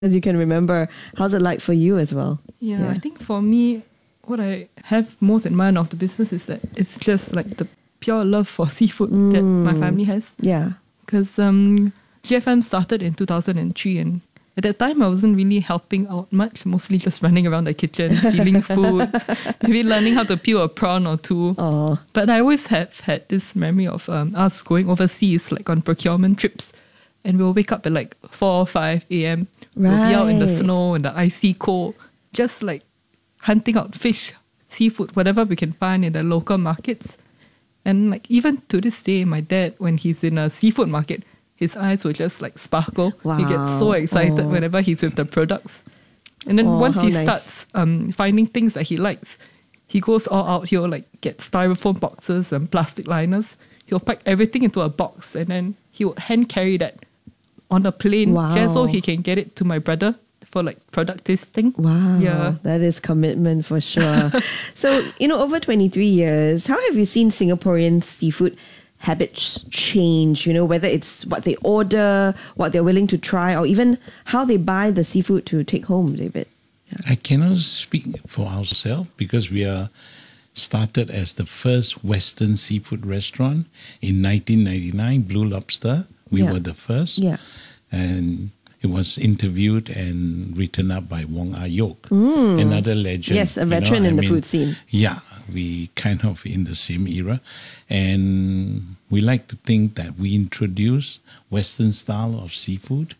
as you can remember. How's it like for you as well? Yeah, I think for me, what I have most in mind of the business is that it's just like the pure love for seafood that my family has. Yeah. Because GFM started in 2003, and at that time I wasn't really helping out much, mostly just running around the kitchen, stealing food, maybe learning how to peel a prawn or two. Oh. But I always have had this memory of us going overseas, like on procurement trips, and we'll wake up at like 4 or 5 a.m. We'll be out in the snow and the icy cold, just like hunting out fish, seafood, whatever we can find in the local markets. And like even to this day, my dad, when he's in a seafood market, his eyes will just like sparkle. Wow. He gets so excited whenever he's with the products. And then once he starts finding things that he likes, he goes all out. He'll like get styrofoam boxes and plastic liners. He'll pack everything into a box, and then he would hand carry that on a plane just so he can get it to my brother for like product tasting. Wow. Yeah. That is commitment for sure. So, over 23 years, how have you seen Singaporean seafood habits change? Whether it's what they order, what they're willing to try, or even how they buy the seafood to take home, David? Yeah. I cannot speak for ourselves because we are started as the first Western seafood restaurant in 1999, Blue Lobster. We were the first. Yeah. And it was interviewed and written up by Wong Ah-yok, another legend. Yes, a veteran in the food scene. Yeah, we kind of in the same era. And we like to think that we introduce Western style of seafood,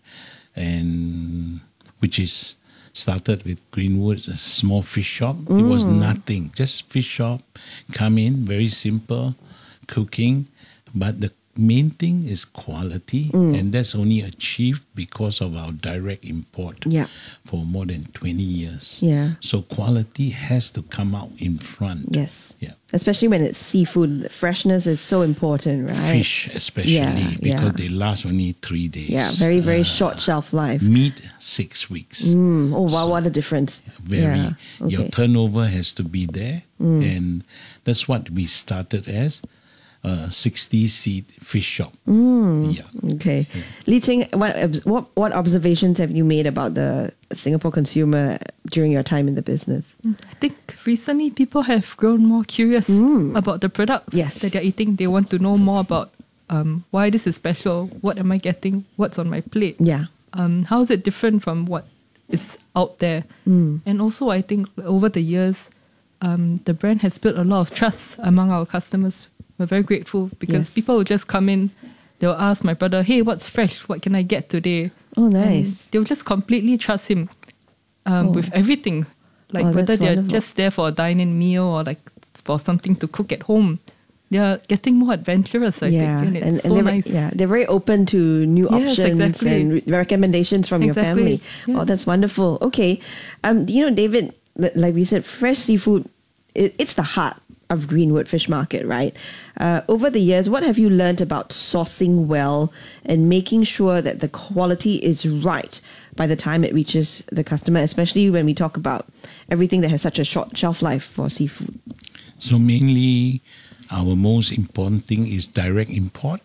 and which is started with Greenwood, a small fish shop. It was nothing, just fish shop, come in, very simple cooking. But the main thing is quality, and that's only achieved because of our direct import for more than 20 years. Yeah. So quality has to come out in front. Yes. Yeah. Especially when it's seafood. Freshness is so important, right? Fish especially, because they last only 3 days. Yeah, very, very short shelf life. Meat, 6 weeks. Oh, wow, what a difference. Very. Your turnover has to be there. And that's what we started as. 60-seat fish shop. Yeah. Okay. Li Ching, what observations have you made about the Singapore consumer during your time in the business? I think recently people have grown more curious about the products that they're eating. They want to know more about why this is special, what am I getting, what's on my plate. Yeah. How is it different from what is out there? And also I think over the years, the brand has built a lot of trust among our customers. We're very grateful because people will just come in, they'll ask my brother, hey, what's fresh? What can I get today? Oh, nice. And they'll just completely trust him with everything. Like whether they're just there for a dine-in meal or like for something to cook at home. They're getting more adventurous, I think. And it's so nice. They're very open to new options and recommendations from your family. Yeah. Oh, that's wonderful. Okay. David, like we said, fresh seafood, it's the heart of Greenwood Fish Market, right? Over the years, what have you learned about sourcing well and making sure that the quality is right by the time it reaches the customer, especially when we talk about everything that has such a short shelf life for seafood? So mainly, our most important thing is direct import.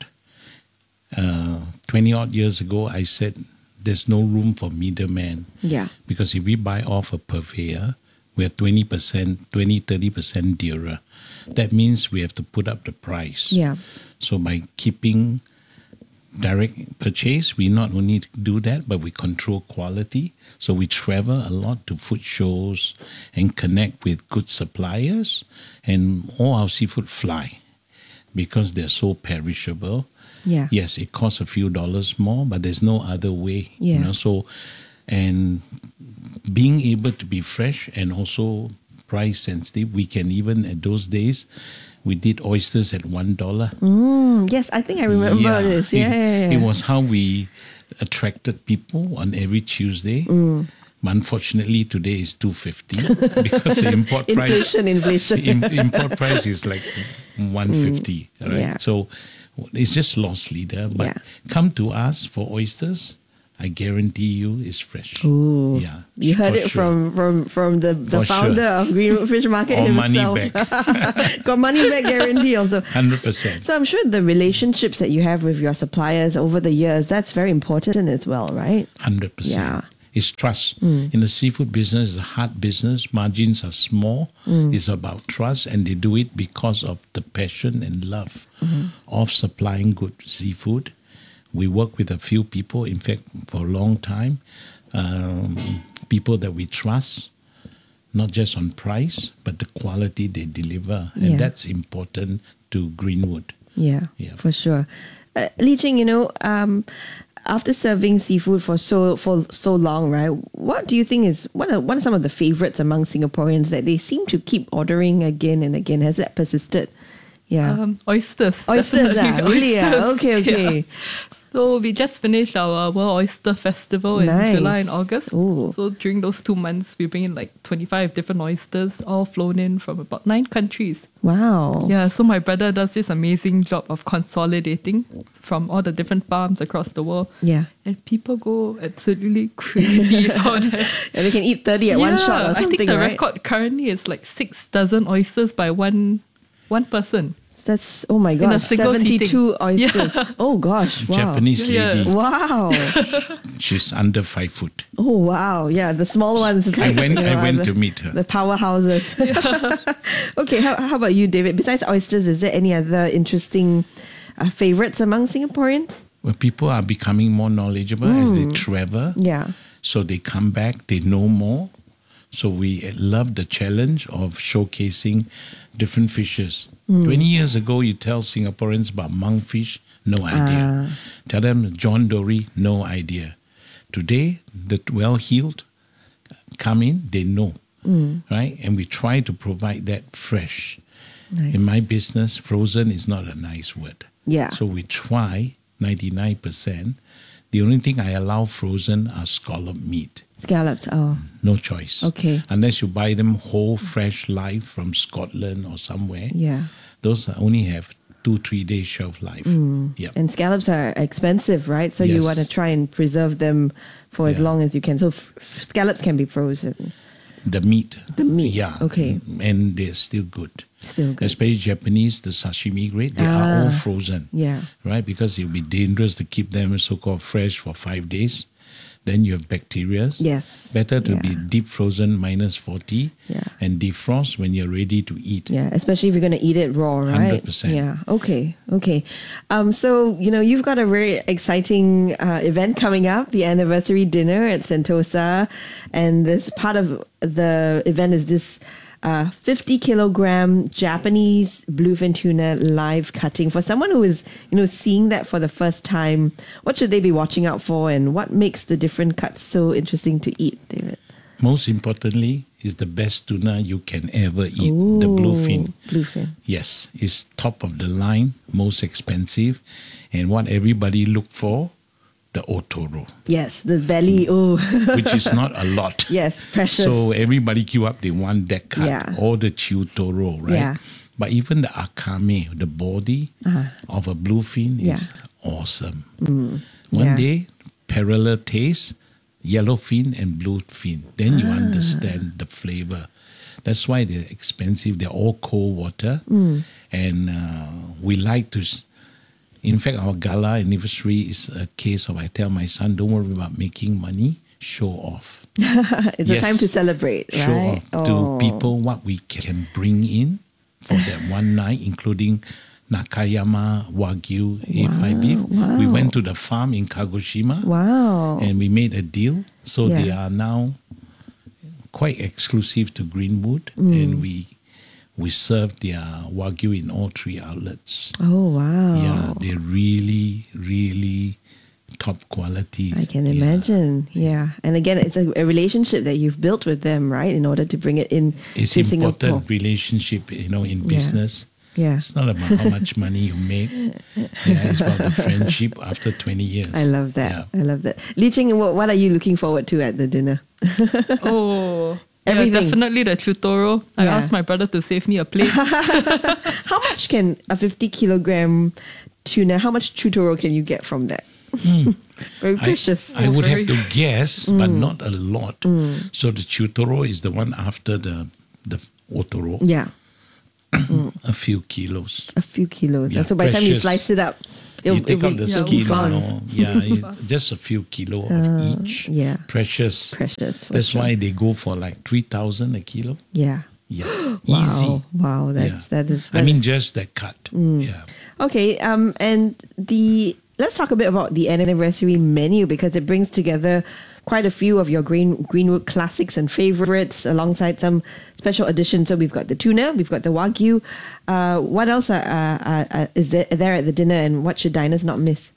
20 odd years ago, I said there's no room for middleman. Yeah. Because if we buy off a purveyor, we're 20-30% dearer. That means we have to put up the price. Yeah. So by keeping direct purchase, we not only do that, but we control quality. So we travel a lot to food shows and connect with good suppliers, and all our seafood fly because they're so perishable. Yeah. Yes, it costs a few dollars more, but there's no other way. Yeah. And being able to be fresh and also price sensitive, we can even at those days, we did oysters at $1. Yes, I think I remember this. Yeah. It was how we attracted people on every Tuesday. But unfortunately, today is $2.50 because the import price. Inflation. Import price is like $1.50. Right? Yeah. So it's just lost leader. But come to us for oysters. I guarantee you it's fresh. Ooh. Yeah. You heard it from the founder of Greenwood Fish Market himself. Money back. Got money back guarantee also. 100%. So I'm sure the relationships that you have with your suppliers over the years, that's very important as well, right? 100%. Yeah. It's trust. In the seafood business, it's a hard business. Margins are small. It's about trust, and they do it because of the passion and love of supplying good seafood. We work with a few people, in fact, for a long time, people that we trust, not just on price, but the quality they deliver. And that's important to Greenwood. Yeah, for sure. Li Ching, after serving seafood for so long, right? What do you think is what are some of the favorites among Singaporeans that they seem to keep ordering again and again? Has that persisted? Yeah, oysters. Oysters, really? Okay. Yeah. So we just finished our World Oyster Festival in July and August. Ooh. So during those 2 months, we bring in like 25 different oysters, all flown in from about 9 countries. Wow. Yeah, so my brother does this amazing job of consolidating from all the different farms across the world. Yeah. And people go absolutely crazy for that. And they can eat 30 at one shot or something, I think the right? record currently is like 6 dozen oysters by one person. That's, oh my gosh, 72 seating. oysters. Yeah. Oh gosh, wow. Japanese lady. Wow. She's under 5 foot. Oh wow, yeah, the small ones. I went to meet her. The powerhouses. Okay, how about you, David? Besides oysters, is there any other interesting favorites among Singaporeans? Well, people are becoming more knowledgeable as they travel. Yeah. So they come back, they know more. So we love the challenge of showcasing different fishes. 20 years ago, you tell Singaporeans about monkfish, no idea. Tell them John Dory, no idea. Today, the well-heeled come in, they know, right? And we try to provide that fresh. Nice. In my business, frozen is not a nice word. Yeah. So we try 99%. The only thing I allow frozen are scallop meat. Scallops, oh. No choice. Okay. Unless you buy them whole, fresh, live from Scotland or somewhere. Yeah. Those only have 2-3 days shelf life. Yeah. And scallops are expensive, right? So you Yes. want to try and preserve them for as long as you can. So scallops can be frozen. The meat. The meat, Yeah. okay. And they're still good. Still good. Especially Japanese, the sashimi grade, they are all frozen. Yeah. Right? Because it would be dangerous to keep them so-called fresh for 5 days. Then you have bacteria. Yes. Better to be Yeah. deep frozen -40 and defrost when you're ready to eat. Yeah, especially if you're going to eat it raw, right? 100%. Yeah. Okay. So you've got a very exciting event coming up, the anniversary dinner at Sentosa, and this part of the event is this 50-kilogram Japanese bluefin tuna live cutting. For someone who is seeing that for the first time, what should they be watching out for, and what makes the different cuts so interesting to eat, David? Most importantly, is the best tuna you can ever eat, the bluefin. Bluefin. Yes, it's top of the line, most expensive, and what everybody look for, the otoro, Yes, the belly. which is not a lot. Yes, precious. So everybody queue up, they want that cut, Yeah. or the chutoro, right? Yeah. But even the akame, the body of a bluefin is awesome. One day, parallel taste, yellowfin and bluefin. Then you understand the flavor. That's why they're expensive. They're all cold water. And we like to... In fact, our gala anniversary is a case of I tell my son, don't worry about making money, show off. It's a time to celebrate, Show right? off to people what we can bring in for that one night, including Nakayama Wagyu A5 beef. Wow. We went to the farm in Kagoshima Wow. and we made a deal. So Yeah. they are now quite exclusive to Greenwood, and we serve their Wagyu in all 3 outlets. Oh, wow. Yeah, they're really, really top quality. I can imagine. Yeah. And again, it's a relationship that you've built with them, right? In order to bring it in It's to important Singapore. relationship, in business. Yeah. It's not about how much money you make. Yeah, it's about the friendship after 20 years. I love that. Yeah. I love that. Li Ching, what are you looking forward to at the dinner? Everything. Yeah, definitely the chutoro. I Yeah. asked my brother to save me a plate. How much can a 50-kilogram tuna, how much chutoro can you get from that? Very precious. I would very- have to guess, but not a lot. So the chutoro is the one after the otoro, Yeah. a few kilos. A few kilos. Yeah, So by the time you precious. slice it up, You take out the skin, gone. just a few kilo of each. Yeah. Precious. That's sure. why they go for like 3,000 a kilo. Yeah. Yeah. Wow. Easy. Wow. That is. Just that cut. Yeah. Okay. And let's talk a bit about the anniversary menu, because it brings together quite a few of your Greenwood classics and favorites alongside some special additions. So we've got the tuna, we've got the Wagyu. What else is there at the dinner, and what should diners not miss?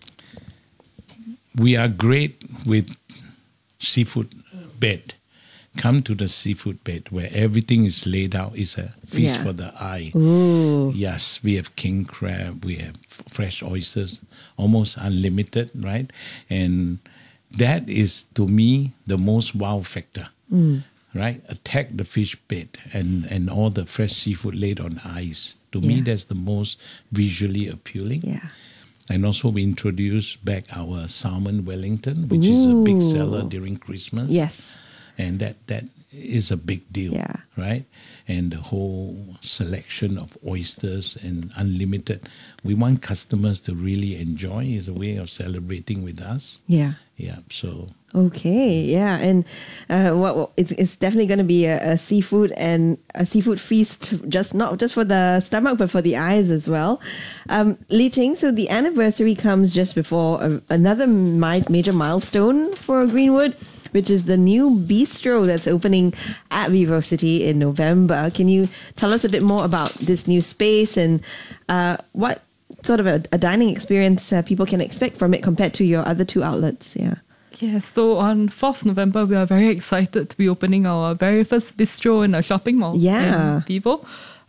We are great with seafood bed. Come to the seafood bed where everything is laid out. It's a feast for the eye. Ooh. Yes, we have king crab, we have fresh oysters, almost unlimited, right? And that is, to me, the most wow factor, right? Attack the fish bed and all the fresh seafood laid on ice. To me, that's the most visually appealing. Yeah. And also we introduced back our salmon Wellington, which is a big seller during Christmas. Yes. And that is a big deal, right? And the whole selection of oysters and unlimited. We want customers to really enjoy. It's a way of celebrating with us. Yeah. Yeah. So. Okay. Yeah. And it's definitely going to be a seafood feast, not just for the stomach, but for the eyes as well. Li Ching, so the anniversary comes just before another major milestone for Greenwood, which is the new bistro that's opening at VivoCity in November. Can you tell us a bit more about this new space and what sort of a dining experience people can expect from it compared to your other two outlets? Yeah, so on 4th November, we are very excited to be opening our very first bistro in a shopping mall in Vivo.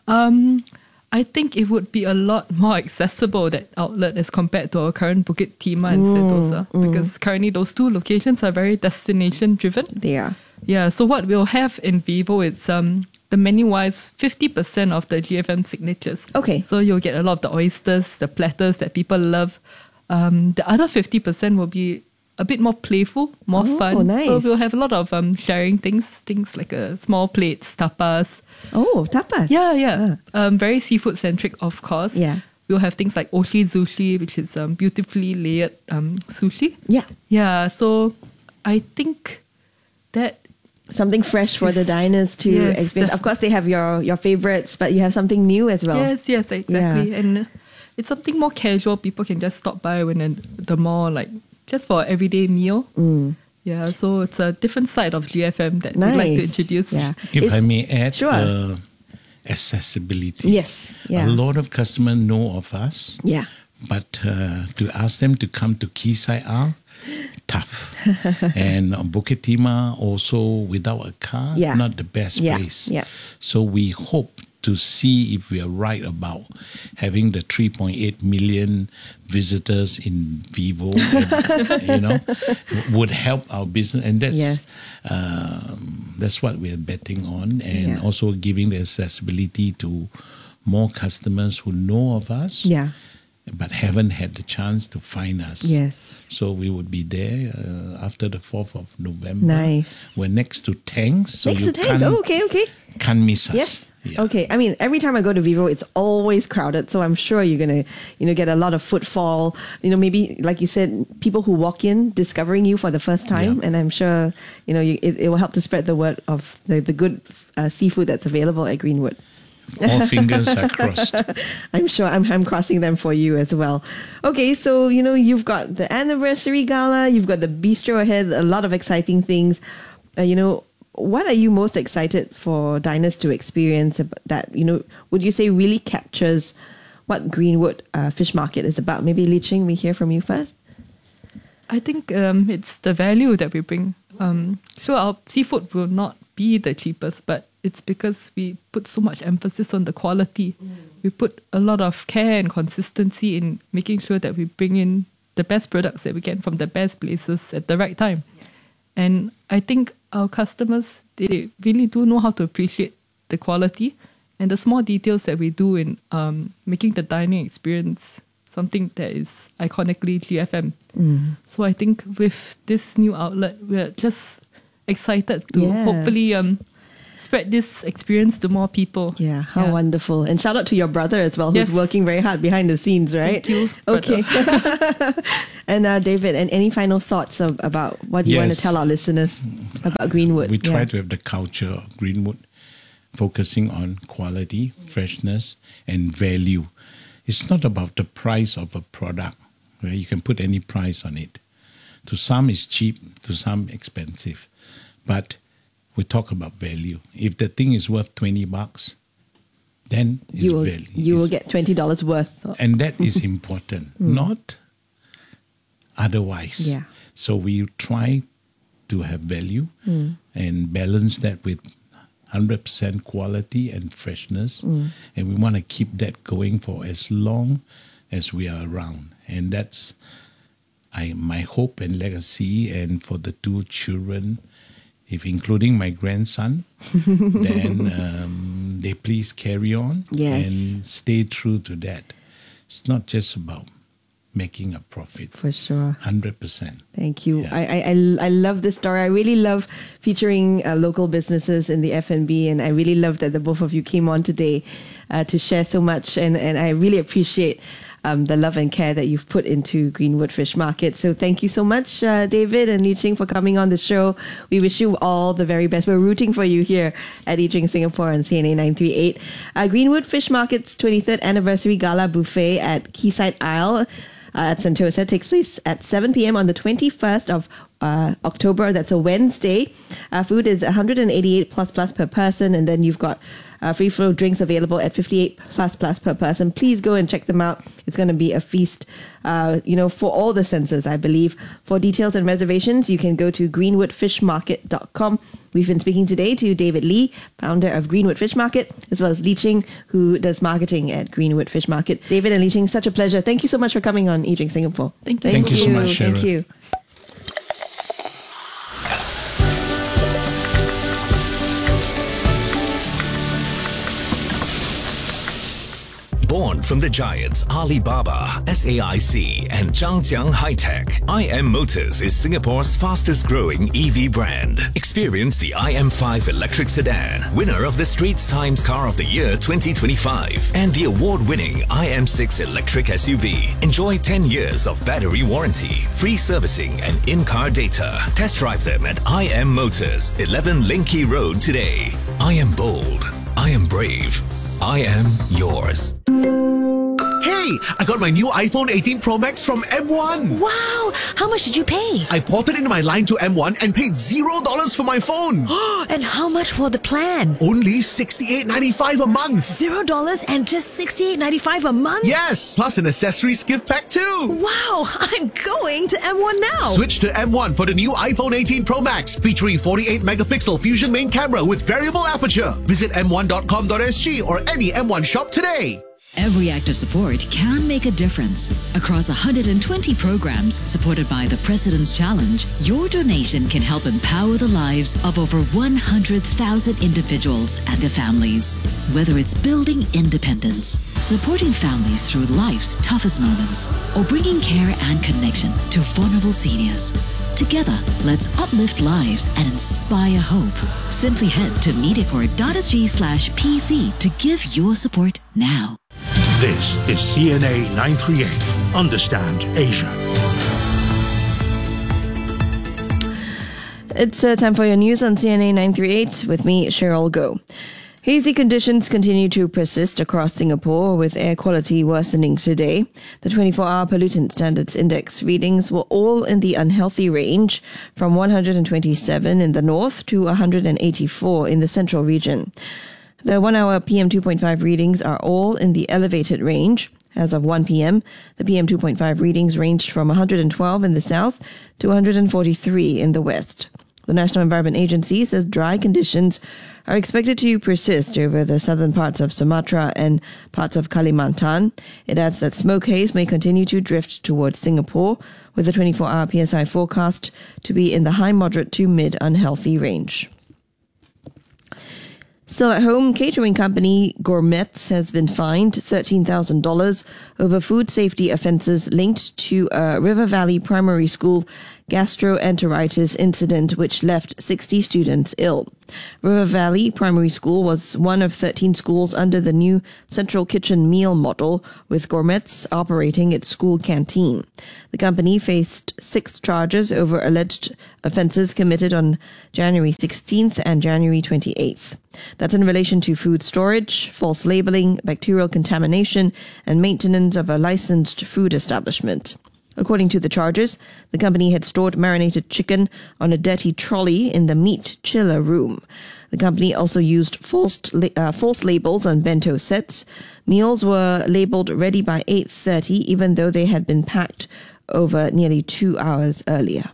I think it would be a lot more accessible, that outlet, as compared to our current Bukit Timah and Sentosa, because currently those two locations are very destination driven. They are. Yeah, so what we'll have in Vivo is the menu-wise 50% of the GFM signatures. Okay. So you'll get a lot of the oysters, the platters that people love. The other 50% will be a bit more playful, more fun. Nice. So we'll have a lot of sharing things like small plates, tapas. Oh, tapas. Yeah. Very seafood centric, of course. Yeah. We'll have things like oshi zushi, which is beautifully layered sushi. Yeah. Yeah. So I think that something fresh for the diners to experience. Of course, they have your favorites, but you have something new as well. Yes, exactly. Yeah. And it's something more casual. People can just stop by when the mall, like just for an everyday meal. Yeah, so it's a different side of GFM that we'd like to introduce. Yeah. If I may add, sure. Accessibility. Yes. Yeah. A lot of customers know of us. Yeah. But to ask them to come to Kisai Al, tough. And Bukit Timah also without a car, not the best place. Yeah. So we hope to see if we are right about having the 3.8 million visitors in Vivo, would help our business. And that's what we are betting on. And also giving the accessibility to more customers who know of us. Yeah. But haven't had the chance to find us. Yes. So we would be there after the 4th of November. Nice. We're next to Tangs. So next to Tangs. Oh, okay. Can't miss us. Yes. Yeah. Okay. I mean, every time I go to Vivo, it's always crowded. So I'm sure you're going to, get a lot of footfall. Maybe, like you said, people who walk in discovering you for the first time. And I'm sure, it will help to spread the word of the good seafood that's available at Greenwood. All fingers are crossed. I'm sure I'm crossing them for you as well. Okay, so you've got the anniversary gala, you've got the bistro ahead, a lot of exciting things. What are you most excited for diners to experience that would you say really captures what Greenwood Fish Market is about? Maybe Li Ching, we hear from you first. I think it's the value that we bring. Sure, our seafood will not be the cheapest, but it's because we put so much emphasis on the quality. We put a lot of care and consistency in making sure that we bring in the best products that we can from the best places at the right time. And I think our customers, they really do know how to appreciate the quality and the small details that we do in making the dining experience something that is iconically GFM. So I think with this new outlet, we're just excited to hopefully spread this experience to more people. Yeah, how wonderful. And shout out to your brother as well, who's working very hard behind the scenes, right? Thank you, okay. And David, and any final thoughts about what you want to tell our listeners about Greenwood? We try to have the culture of Greenwood, focusing on quality, freshness, and value. It's not about the price of a product, where you can put any price on it. To some it's cheap, to some expensive. But we talk about value. If the thing is worth $20, then it's value. You will get $20 worth. And that is important, not otherwise. Yeah. So we try to have value and balance that with 100% quality and freshness. And we want to keep that going for as long as we are around. And that's my hope and legacy. And for the two children, if including my grandson, then they please carry on and stay true to that. It's not just about making a profit. For sure. 100%. Thank you. Yeah. I love this story. I really love featuring local businesses in the F&B, and I really love that the both of you came on today to share so much, and I really appreciate the love and care that you've put into Greenwood Fish Market. So thank you so much, David and Lee Ching, for coming on the show. We wish you all the very best. We're rooting for you here at Eat Drink Singapore on CNA 938. Greenwood Fish Market's 23rd Anniversary Gala Buffet at Quayside Isle at Sentosa takes place at 7 p.m. on the 21st of October. That's a Wednesday. Food is 188 plus per person, and then you've got free flow drinks available at 58 plus per person. Please go and check them out. It's going to be a feast, for all the senses, I believe. For details and reservations, you can go to greenwoodfishmarket.com. We've been speaking today to David Lee, founder of Greenwood Fish Market, as well as Lee Ching, who does marketing at Greenwood Fish Market. David and Lee Ching, such a pleasure. Thank you so much for coming on Eat Drink Singapore. Thank you. Thank you so much, Sharon. Thank you. Born from the giants Alibaba, SAIC, and Zhangjiang High-Tech, IM Motors is Singapore's fastest-growing EV brand. Experience the IM5 electric sedan, winner of the Straits Times Car of the Year 2025, and the award-winning IM6 electric SUV. Enjoy 10 years of battery warranty, free servicing, and in-car data. Test drive them at IM Motors, 11 Linky Road today. I am bold. I am brave. I am yours. Hey, I got my new iPhone 18 Pro Max from M1. Wow! How much did you pay? I ported in my line to M1 and paid $0 for my phone. And how much for the plan? Only $68.95 a month. $0 and just $68.95 a month? Yes, plus an accessories gift pack too. Wow! I'm going to M1 now. Switch to M1 for the new iPhone 18 Pro Max, featuring 48 megapixel Fusion main camera with variable aperture. Visit m1.com.sg or any M1 shop today. Every act of support can make a difference. Across 120 programs supported by the President's Challenge, your donation can help empower the lives of over 100,000 individuals and their families. Whether it's building independence, supporting families through life's toughest moments, or bringing care and connection to vulnerable seniors. Together, let's uplift lives and inspire hope. Simply head to mediacorp.sg/PC to give your support now. This is CNA 938. Understand Asia. It's time for your news on CNA 938 with me, Cheryl Goh. Hazy conditions continue to persist across Singapore, with air quality worsening today. The 24-hour pollutant standards index readings were all in the unhealthy range, from 127 in the north to 184 in the central region. The 1-hour PM2.5 readings are all in the elevated range. As of 1 p.m., the PM2.5 readings ranged from 112 in the south to 143 in the west. The National Environment Agency says dry conditions are expected to persist over the southern parts of Sumatra and parts of Kalimantan. It adds that smoke haze may continue to drift towards Singapore, with the 24-hour PSI forecast to be in the high moderate to mid unhealthy range. Still at home, catering company Gourmets has been fined $13,000 over food safety offences linked to a River Valley primary school gastroenteritis incident which left 60 students ill. River Valley Primary School was one of 13 schools under the new central kitchen meal model, with gourmets operating its school canteen. The company faced 6 charges over alleged offences committed on January 16th and January 28th. That's in relation to food storage, false labelling, bacterial contamination, and maintenance of a licensed food establishment. According to the charges, the company had stored marinated chicken on a dirty trolley in the meat chiller room. The company also used false labels on bento sets. Meals were labelled ready by 8:30, even though they had been packed over nearly 2 hours earlier.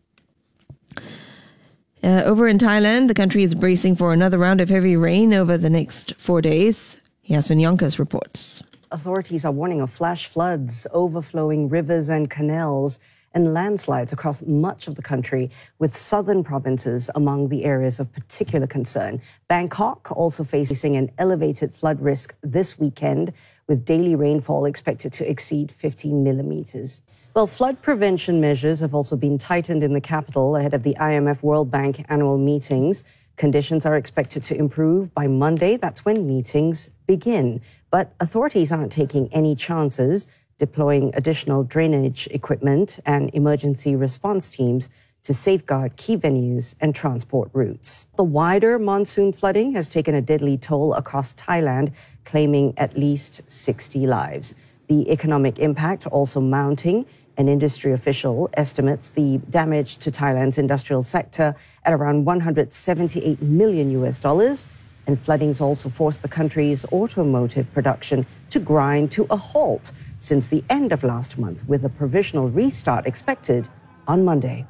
Over in Thailand, the country is bracing for another round of heavy rain over the next 4 days. Yasmin Yonkers reports. Authorities are warning of flash floods, overflowing rivers and canals, and landslides across much of the country, with southern provinces among the areas of particular concern. Bangkok also facing an elevated flood risk this weekend, with daily rainfall expected to exceed 15 millimeters. Well, flood prevention measures have also been tightened in the capital ahead of the IMF World Bank annual meetings. Conditions are expected to improve by Monday. That's when meetings begin. But authorities aren't taking any chances, deploying additional drainage equipment and emergency response teams to safeguard key venues and transport routes. The wider monsoon flooding has taken a deadly toll across Thailand, claiming at least 60 lives. The economic impact also mounting. An industry official estimates the damage to Thailand's industrial sector at around $178 million. And floodings also forced the country's automotive production to grind to a halt since the end of last month, with a provisional restart expected on Monday.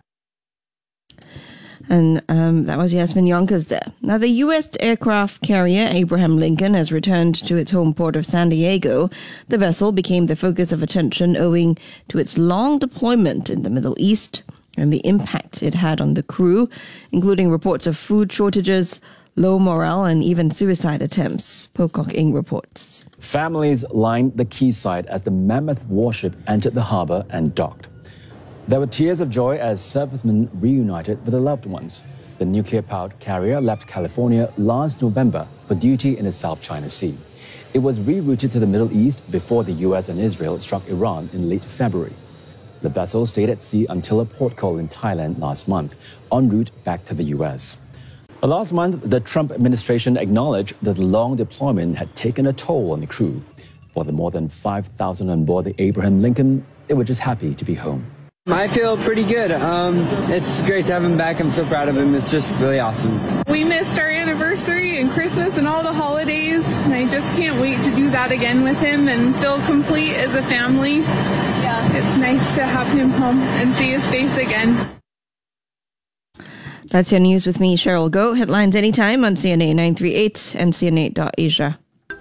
And that was Yasmin Yonkers there. Now, the U.S. aircraft carrier Abraham Lincoln has returned to its home port of San Diego. The vessel became the focus of attention owing to its long deployment in the Middle East and the impact it had on the crew, including reports of food shortages, low morale, and even suicide attempts. Po Kok Ing reports. Families lined the quayside as the mammoth warship entered the harbour and docked. There were tears of joy as servicemen reunited with their loved ones. The nuclear-powered carrier left California last November for duty in the South China Sea. It was rerouted to the Middle East before the US and Israel struck Iran in late February. The vessel stayed at sea until a port call in Thailand last month, en route back to the US. Last month, the Trump administration acknowledged that the long deployment had taken a toll on the crew. For the more than 5,000 on board the Abraham Lincoln, they were just happy to be home. I feel pretty good. It's great to have him back. I'm so proud of him. It's just really awesome. We missed our anniversary and Christmas and all the holidays, and I just can't wait to do that again with him and feel complete as a family. Yeah, it's nice to have him home and see his face again. That's your news with me, Cheryl Goh. Headlines anytime on CNA 938 and CNA.Asia.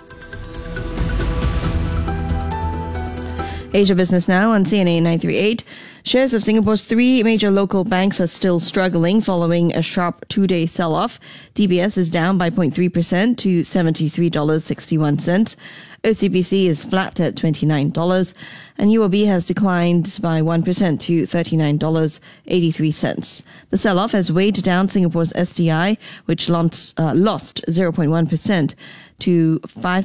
Asia Business Now on CNA 938. Shares of Singapore's 3 major local banks are still struggling following a sharp 2-day sell-off. DBS is down by 0.3% to $73.61. OCBC is flat at $29, and UOB has declined by 1% to $39.83. The sell-off has weighed down Singapore's SDI, which lost 0.1% to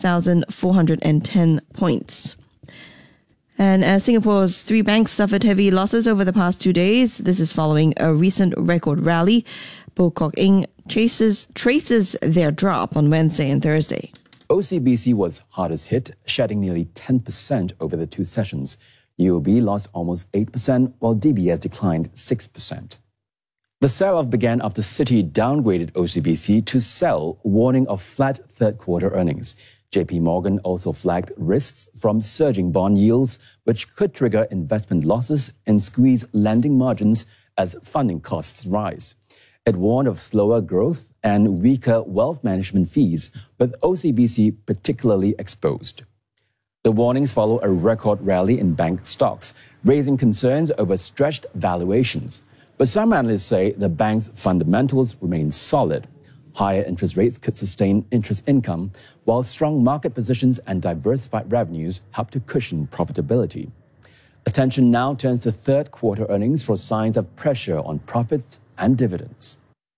5,410 points. And Singapore's 3 banks suffered heavy losses over the past 2 days. This is following a recent record rally. Po Kok Ing traces their drop on Wednesday and Thursday. OCBC was hardest hit, shedding nearly 10% over the 2 sessions. UOB lost almost 8%, while DBS declined 6%. The sell-off began after Citi downgraded OCBC to sell, warning of flat third-quarter earnings. JP Morgan also flagged risks from surging bond yields, which could trigger investment losses and squeeze lending margins as funding costs rise. It warned of slower growth and weaker wealth management fees, with OCBC particularly exposed. The warnings follow a record rally in bank stocks, raising concerns over stretched valuations. But some analysts say the bank's fundamentals remain solid. Higher interest rates could sustain interest income, while strong market positions and diversified revenues help to cushion profitability. Attention now turns to third quarter earnings for signs of pressure on profits and dividends.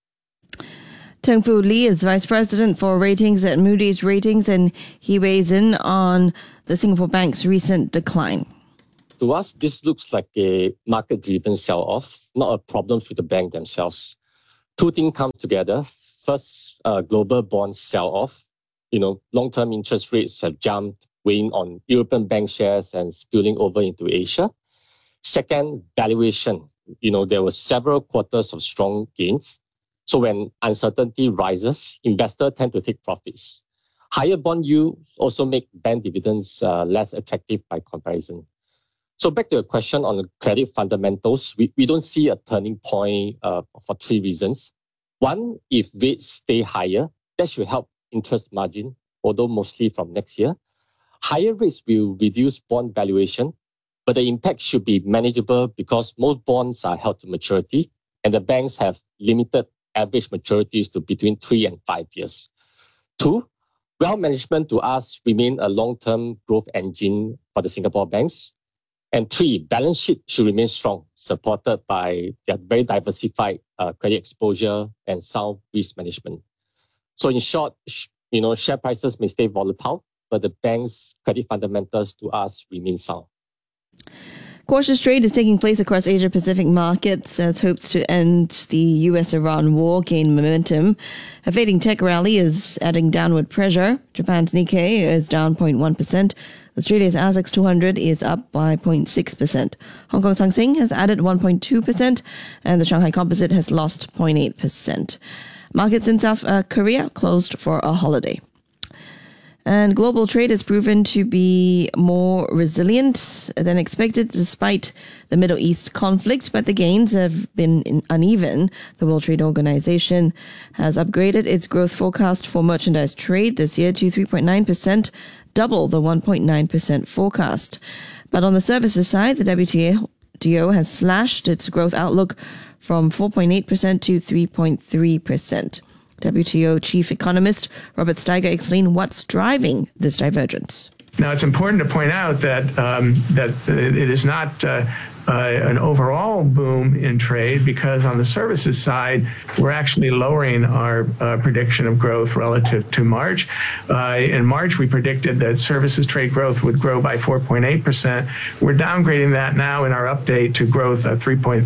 Teng Fu Lee is Vice President for Ratings at Moody's Ratings, and he weighs in on the Singapore Bank's recent decline. To us, this looks like a market-driven sell-off, not a problem with the bank themselves. Two things come together. First, global bond sell-off. Long-term interest rates have jumped, weighing on European bank shares and spilling over into Asia. Second, valuation. There were several quarters of strong gains. So when uncertainty rises, investors tend to take profits. Higher bond yields also make bank dividends less attractive by comparison. So back to the question on the credit fundamentals, we don't see a turning point for three reasons. One, if rates stay higher, that should help interest margin, although mostly from next year. Higher rates will reduce bond valuation, but the impact should be manageable because most bonds are held to maturity and the banks have limited average maturities to between 3 and 5 years. Two, wealth management to us remain a long-term growth engine for the Singapore banks. And three, balance sheet should remain strong, supported by their very diversified credit exposure and sound risk management. So in short, share prices may stay volatile, but the bank's credit fundamentals to us remain sound. Cautious trade is taking place across Asia-Pacific markets as hopes to end the US-Iran war gain momentum. A fading tech rally is adding downward pressure. Japan's Nikkei is down 0.1%. Australia's ASX 200 is up by 0.6%. Hong Kong's Hang Seng has added 1.2%, and the Shanghai Composite has lost 0.8%. Markets in South Korea closed for a holiday. And global trade has proven to be more resilient than expected despite the Middle East conflict, but the gains have been uneven. The World Trade Organization has upgraded its growth forecast for merchandise trade this year to 3.9%, double the 1.9% forecast. But on the services side, the WTO has slashed its growth outlook from 4.8% to 3.3%. WTO chief economist Robert Steiger explained what's driving this divergence. Now, it's important to point out that it is not an overall boom in trade, because on the services side, we're actually lowering our prediction of growth relative to March. In March, we predicted that services trade growth would grow by 4.8%. We're downgrading that now in our update to growth of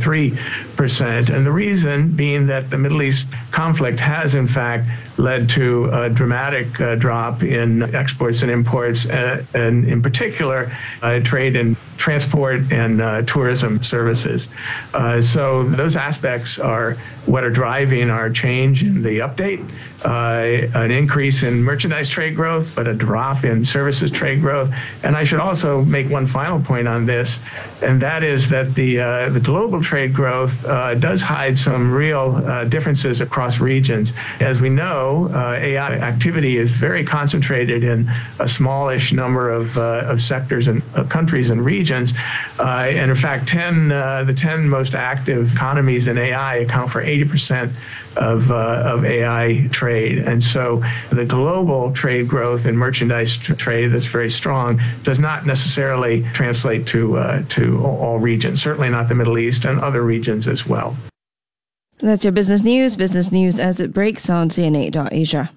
3.3%. And the reason being that the Middle East conflict has, in fact, led to a dramatic drop in exports and imports, and in particular, trade in transport and tourism services. So those aspects are what are driving our change in the update. An increase in merchandise trade growth, but a drop in services trade growth. And I should also make one final point on this, and that is that the global trade growth does hide some real differences across regions. As we know, AI activity is very concentrated in a smallish number of sectors and countries and regions. And in fact, the 10 most active economies in AI account for 80% of AI trade. And so the global trade growth in merchandise trade that's very strong does not necessarily translate to all regions, certainly not the Middle East and other regions as well. That's your business news as it breaks on CNA.Asia.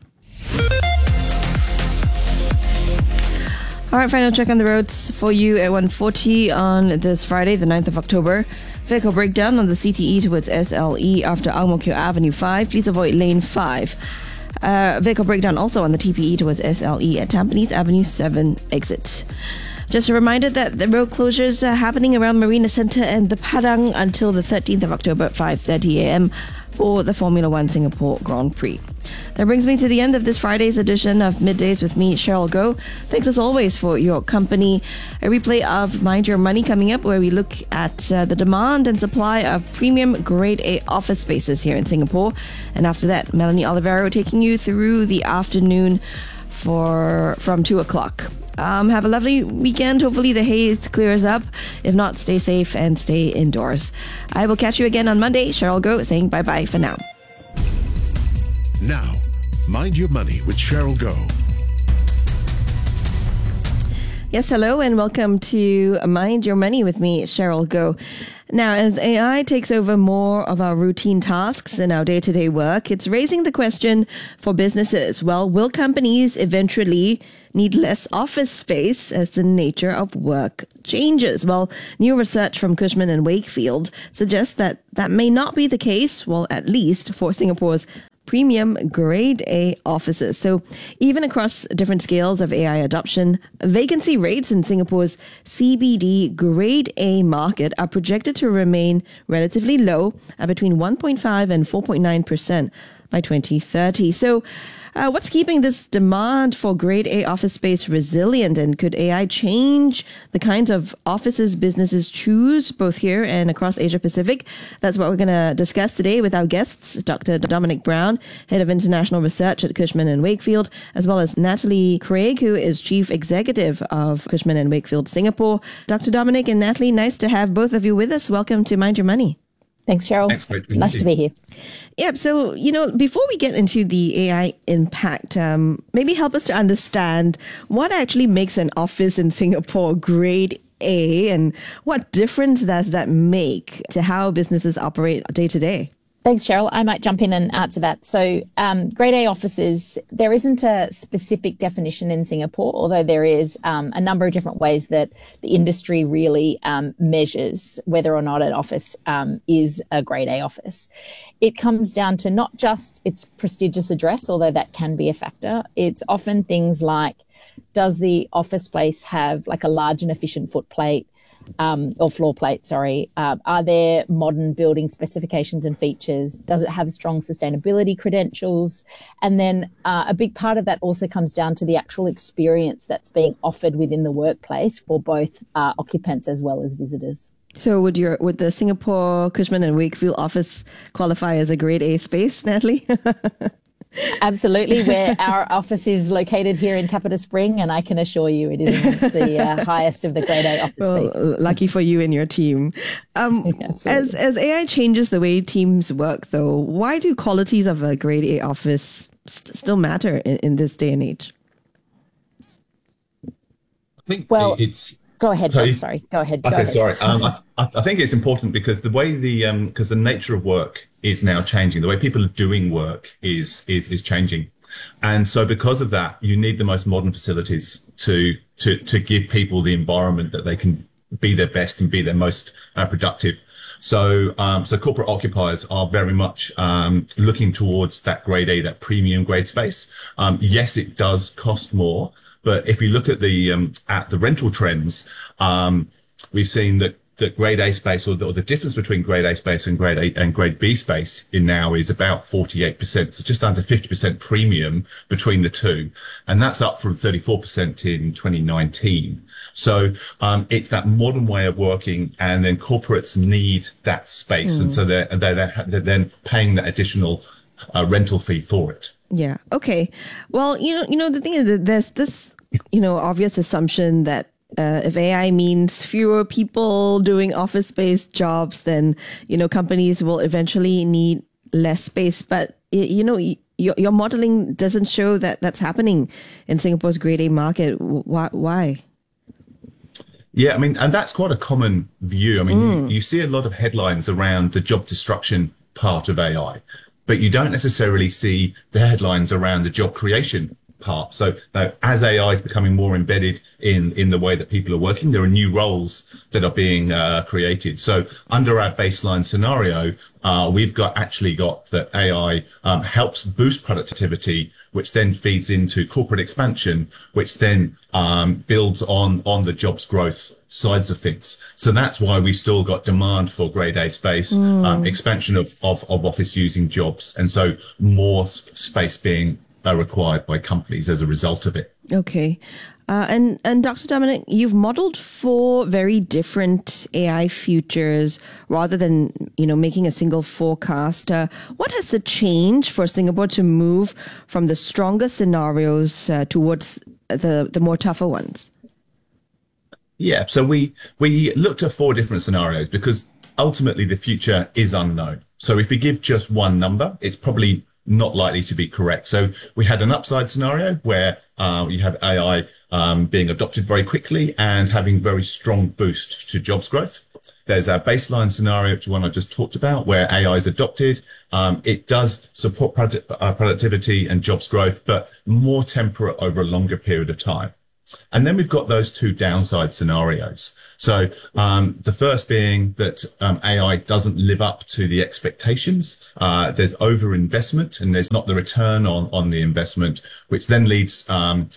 All right, final check on the roads for you at 1:40 on this Friday, the 9th of October. Vehicle breakdown on the CTE towards SLE after Ang Mo Kio Avenue 5. Please avoid lane 5. Vehicle breakdown also on the TPE towards SLE at Tampines Avenue 7 exit. Just a reminder that the road closures are happening around Marina Centre and the Padang until the 13th of October at 5:30 a.m. for the Formula One Singapore Grand Prix. That brings me to the end of this Friday's edition of Middays with me, Cheryl Goh. Thanks as always for your company. A replay of Mind Your Money coming up, where we look at the demand and supply of premium grade A office spaces here in Singapore. And after that, Melanie Olivero taking you through the afternoon from 2 o'clock. Have a lovely weekend. Hopefully the haze clears up. If not, stay safe and stay indoors. I will catch you again on Monday. Cheryl Goh saying bye-bye for now. Now, Mind Your Money with Cheryl Goh. Yes, hello and welcome to Mind Your Money with me, Cheryl Goh. Now, as AI takes over more of our routine tasks in our day-to-day work, it's raising the question for businesses. Well, will companies eventually need less office space as the nature of work changes? Well, new research from Cushman & Wakefield suggests that that may not be the case, well, at least for Singapore's premium grade A offices. So even across different scales of AI adoption, vacancy rates in Singapore's CBD grade A market are projected to remain relatively low at between 1.5 and 4.9% by 2030. So what's keeping this demand for grade A office space resilient, and could AI change the kinds of offices businesses choose both here and across Asia Pacific? That's what we're going to discuss today with our guests, Dr. Dominic Brown, Head of International Research at Cushman & Wakefield, as well as Natalie Craig, who is Chief Executive of Cushman & Wakefield Singapore. Dr. Dominic and Natalie, nice to have both of you with us. Welcome to Mind Your Money. Thanks, Cheryl. Nice to be here. Yep. So, before we get into the AI impact, maybe help us to understand what actually makes an office in Singapore grade A, and what difference does that make to how businesses operate day to day? Thanks, Cheryl. I might jump in and answer that. So grade A offices, there isn't a specific definition in Singapore, although there is a number of different ways that the industry really measures whether or not an office is a grade A office. It comes down to not just its prestigious address, although that can be a factor. It's often things like, does the office space have like a large and efficient footplate? Or floor plate, sorry. Are there modern building specifications and features? Does it have strong sustainability credentials? And then a big part of that also comes down to the actual experience that's being offered within the workplace for both occupants as well as visitors. So would the Singapore Cushman & Wakefield office qualify as a grade A space, Natalie? Absolutely, where our office is located here in Capita Spring, and I can assure you it is amongst the highest of the grade A office. Well, lucky for you and your team. As AI changes the way teams work, though, why do qualities of a grade A office still matter in this day and age? I think it's... Go ahead, John. Sorry. Go ahead. Okay, sorry. I think it's important because the way because the nature of work is now changing. The way people are doing work is changing. And so because of that, you need the most modern facilities to give people the environment that they can be their best and be their most productive. So corporate occupiers are very much looking towards that grade A, that premium grade space. Yes, it does cost more. But if we look at the rental trends, we've seen that grade A space, or the difference between grade A space and grade B space now is about 48%. So just under 50% premium between the two, and that's up from 34% in 2019. So it's that modern way of working, and then corporates need that space, and so they're then paying that additional rental fee for it. Yeah. Okay. Well, the thing is that there's this, obvious assumption that if AI means fewer people doing office-based jobs, then, companies will eventually need less space. But, your modeling doesn't show that that's happening in Singapore's grade A market. Why? Yeah, I mean, and that's quite a common view. I mean, you see a lot of headlines around the job destruction part of AI, but you don't necessarily see the headlines around the job creation part. So as AI is becoming more embedded in the way that people are working, there are new roles that are being created. So under our baseline scenario, we've got that AI helps boost productivity, which then feeds into corporate expansion, which then builds on the jobs growth sides of things. So that's why we've still got demand for grade A space, expansion of office using jobs, and so more space being required by companies as a result of it. Okay. And Dr. Dominic, you've modeled 4 very different AI futures rather than, making a single forecast. What has to change for Singapore to move from the stronger scenarios towards the more tougher ones? Yeah, so we looked at 4 different scenarios because ultimately the future is unknown. So if we give just one number, it's probably not likely to be correct. So we had an upside scenario where you have AI being adopted very quickly and having very strong boost to jobs growth. There's a baseline scenario, which is one I just talked about, where AI is adopted. It does support productivity and jobs growth, but more temperate over a longer period of time. And then we've got those two downside scenarios. So the first being that AI doesn't live up to the expectations. There's overinvestment and there's not the return on the investment, which then leads to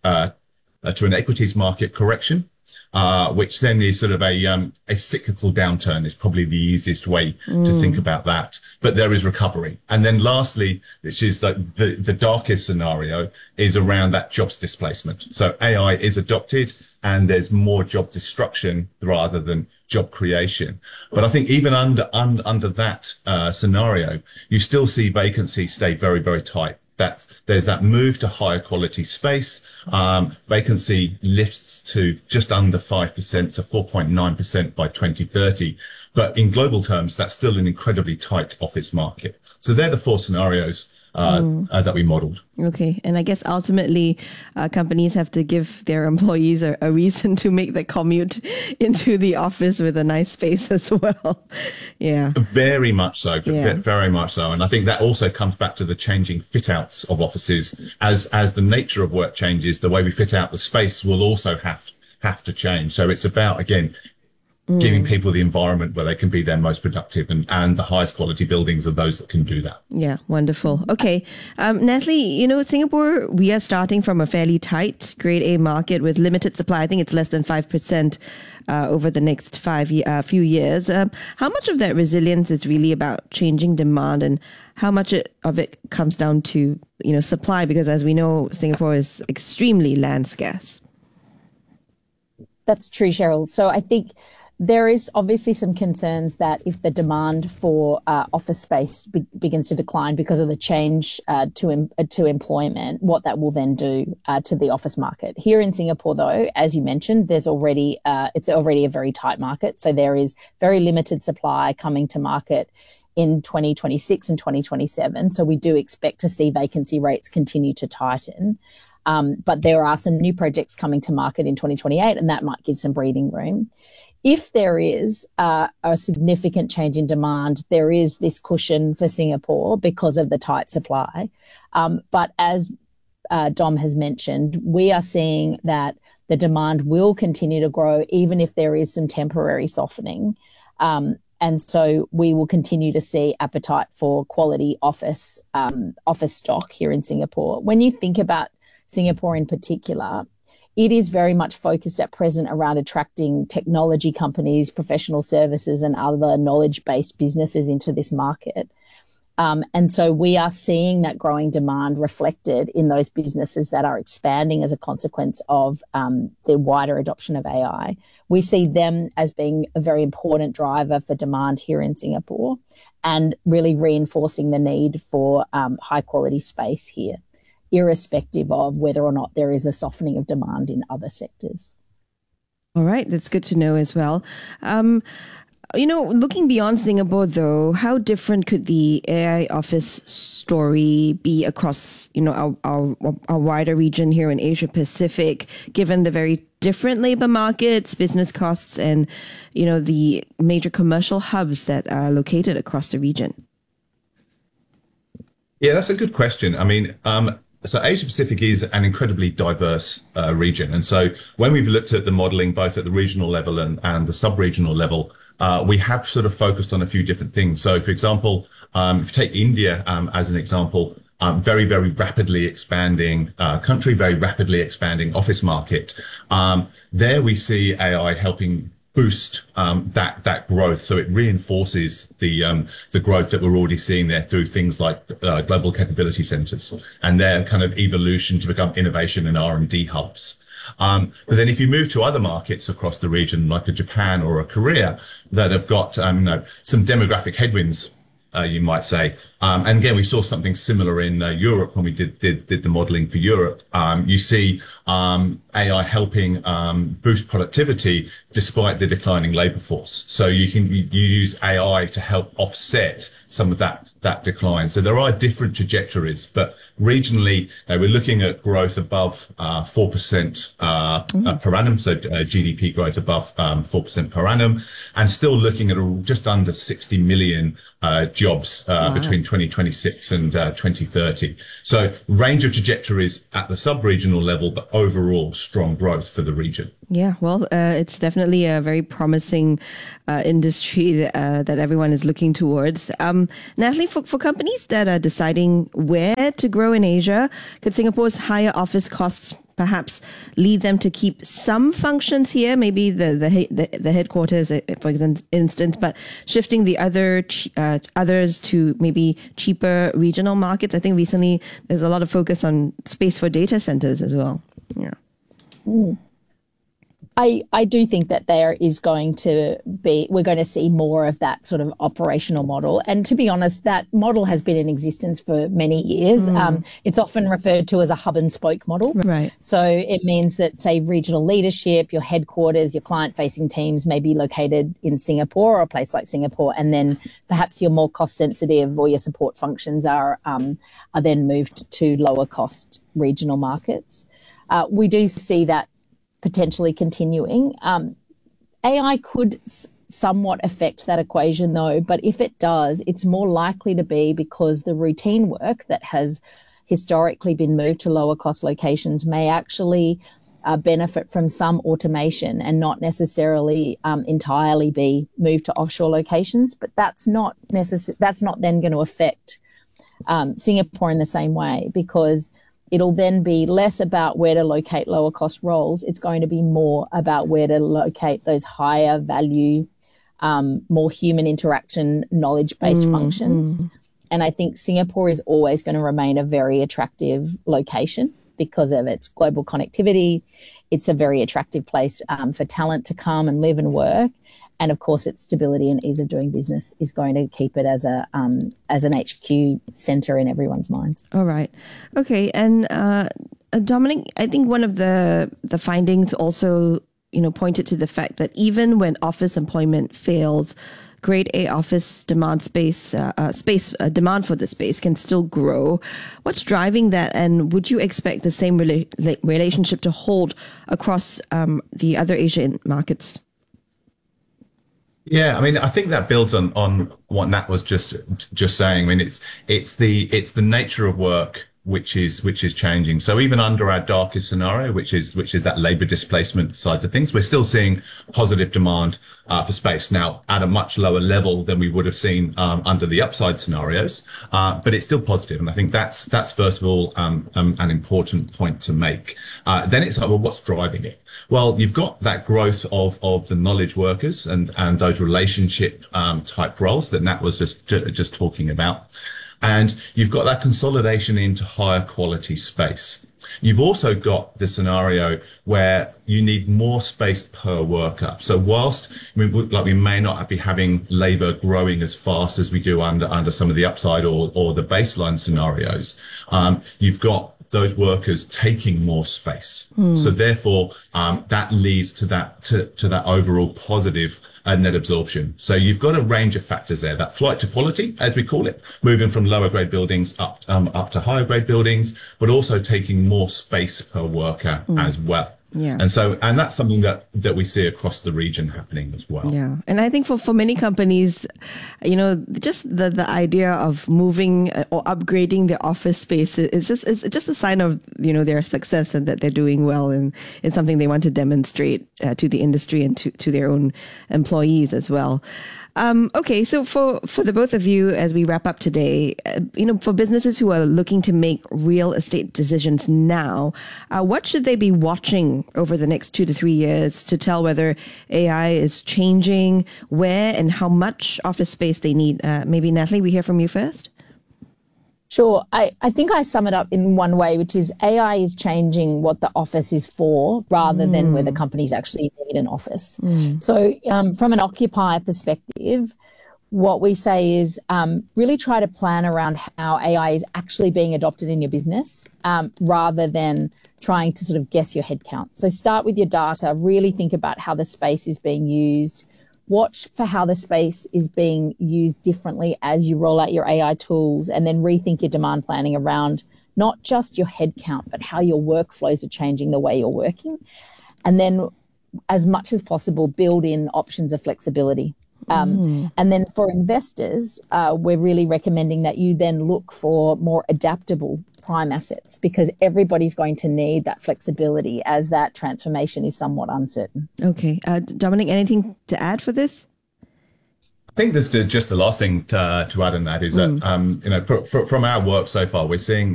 an equities market correction. Which then is sort of a cyclical downturn is probably the easiest way to think about that. But there is recovery. And then lastly, which is the darkest scenario, is around that jobs displacement. So AI is adopted and there's more job destruction rather than job creation. But I think even under that scenario, you still see vacancy stay very, very tight. There's that move to higher quality space. Vacancy lifts to just under 5%, so 4.9% by 2030. But in global terms, that's still an incredibly tight office market. So they're the four scenarios that we modeled. Okay. And I guess ultimately companies have to give their employees a reason to make the commute into the office with a nice space as well. Yeah. Very much so. Yeah. Very much so. And I think that also comes back to the changing fit outs of offices. As the nature of work changes, the way we fit out the space will also have to change. So it's about, again, giving people the environment where they can be their most productive, and the highest quality buildings are those that can do that. Yeah, wonderful. Okay. Natalie, Singapore, we are starting from a fairly tight grade A market with limited supply. I think it's less than 5% over the next few years. How much of that resilience is really about changing demand, and how much of it comes down to, supply? Because as we know, Singapore is extremely land scarce. That's true, Cheryl. So I think there is obviously some concerns that if the demand for office space begins to decline because of the change to employment, what that will then do to the office market. Here in Singapore, though, as you mentioned, it's already a very tight market. So there is very limited supply coming to market in 2026 and 2027. So we do expect to see vacancy rates continue to tighten. But there are some new projects coming to market in 2028, and that might give some breathing room. If there is a significant change in demand, there is this cushion for Singapore because of the tight supply. But as Dom has mentioned, we are seeing that the demand will continue to grow even if there is some temporary softening. And so we will continue to see appetite for quality office stock here in Singapore. When you think about Singapore in particular, it is very much focused at present around attracting technology companies, professional services, and other knowledge-based businesses into this market. And so we are seeing that growing demand reflected in those businesses that are expanding as a consequence of the wider adoption of AI. We see them as being a very important driver for demand here in Singapore and really reinforcing the need for high-quality space here, irrespective of whether or not there is a softening of demand in other sectors. All right, that's good to know as well. Looking beyond Singapore, though, how different could the AI office story be across, our wider region here in Asia Pacific, given the very different labor markets, business costs, and, the major commercial hubs that are located across the region? Yeah, that's a good question. I mean, so Asia Pacific is an incredibly diverse region. And so when we've looked at the modeling, both at the regional level and the sub-regional level, we have sort of focused on a few different things. So, for example, if you take India as an example, very, very rapidly expanding country, very rapidly expanding office market. There we see AI helping boost that growth. So it reinforces the growth that we're already seeing there through things like global capability centers and their kind of evolution to become innovation and R&D hubs. But then if you move to other markets across the region, like a Japan or a Korea, that have got some demographic headwinds, you might say. And again, we saw something similar in Europe when we did the modeling for Europe. You see AI helping boost productivity despite the declining labor force. So you use AI to help offset some of that decline. So there are different trajectories, but regionally, we're looking at growth above 4% per annum. So GDP growth above 4% per annum, and still looking at just under 60 million jobs between 2026 and 2030. So range of trajectories at the sub-regional level, but overall strong growth for the region. Yeah, well, it's definitely a very promising industry that everyone is looking towards. Natalie, for companies that are deciding where to grow in Asia, could Singapore's higher office costs perhaps lead them to keep some functions here, maybe the headquarters, for instance, but shifting the others to maybe cheaper regional markets? I think recently there's a lot of focus on space for data centers as well. Yeah. I do think that we're going to see more of that sort of operational model. And to be honest, that model has been in existence for many years. It's often referred to as a hub and spoke model. Right. So it means that, say, regional leadership, your headquarters, your client-facing teams may be located in Singapore or a place like Singapore, and then perhaps your more cost-sensitive or your support functions are then moved to lower-cost regional markets. We do see that potentially continuing. AI could somewhat affect that equation though, but if it does, it's more likely to be because the routine work that has historically been moved to lower cost locations may actually benefit from some automation and not necessarily entirely be moved to offshore locations. But that's not then going to affect Singapore in the same way, because it'll then be less about where to locate lower cost roles. It's going to be more about where to locate those higher value, more human interaction, knowledge-based functions. And I think Singapore is always going to remain a very attractive location because of its global connectivity. It's a very attractive place for talent to come and live and work. And of course, its stability and ease of doing business is going to keep it as an HQ center in everyone's minds. All right. Okay. And Dominic, I think one of the findings also, pointed to the fact that even when office employment fails, Grade A office demand demand for the space can still grow. What's driving that? And would you expect the same relationship to hold across the other Asian markets? Yeah, I mean, I think that builds on what Nat was just saying. I mean, it's the nature of work which is changing. So even under our darkest scenario, which is that labour displacement side of things, we're still seeing positive demand for space now at a much lower level than we would have seen under the upside scenarios, but it's still positive. And I think that's first of all an important point to make. Then it's like, well, what's driving it? Well, you've got that growth of the knowledge workers and those relationship type roles that Nat was just talking about. And you've got that consolidation into higher quality space. You've also got the scenario where you need more space per worker. So whilst we may not be having labour growing as fast as we do under some of the upside or the baseline scenarios, you've got those workers taking more space. So therefore, that leads to that overall positive net absorption. So you've got a range of factors there. That flight to quality, as we call it, moving from lower grade buildings up to higher grade buildings, but also taking more space per worker as well. Yeah. And that's something that we see across the region happening as well. Yeah. And I think for many companies, just the idea of moving or upgrading their office space is just a sign of, their success and that they're doing well. And it's something they want to demonstrate to the industry and to their own employees as well. Okay, so for the both of you, as we wrap up today, for businesses who are looking to make real estate decisions now, what should they be watching over the next 2 to 3 years to tell whether AI is changing, where and how much office space they need? Maybe Natalie, we hear from you first. Sure. I think I sum it up in one way, which is AI is changing what the office is for rather than whether companies actually need an office. So from an occupier perspective, what we say is really try to plan around how AI is actually being adopted in your business rather than trying to sort of guess your headcount. So start with your data, really think about how the space is being used, watch for how the space is being used differently as you roll out your AI tools, and then rethink your demand planning around not just your headcount, but how your workflows are changing the way you're working. And then as much as possible, build in options of flexibility. And then for investors, we're really recommending that you then look for more adaptable prime assets, because everybody's going to need that flexibility as that transformation is somewhat uncertain. Okay. Dominic, anything to add for this? I think there's just the last thing to add on that is that, from our work so far, we're seeing